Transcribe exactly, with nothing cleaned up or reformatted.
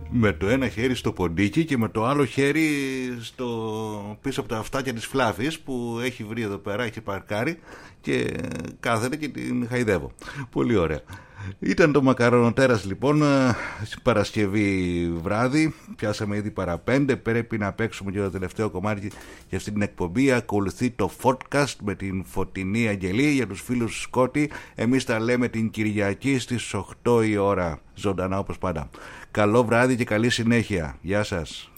Με το ένα χέρι στο ποντίκι και με το άλλο χέρι στο... πίσω από τα αυτάκια της Φλάφης που έχει βρει εδώ πέρα, έχει παρκάρει και κάθεται και την χαϊδεύω. Πολύ ωραία. Ήταν το Μακαρονοτέρας λοιπόν, Παρασκευή βράδυ. Πιάσαμε ήδη παρά πέντε. Πρέπει να παίξουμε και το τελευταίο κομμάτι για αυτή την εκπομπή. Ακολουθεί το podcast με την Φωτεινή Αγγελή. Για τους φίλους Σκότη, εμείς τα λέμε την Κυριακή στις οκτώ η ώρα, ζωντανά όπως πάντα. Καλό βράδυ και καλή συνέχεια. Γεια σας.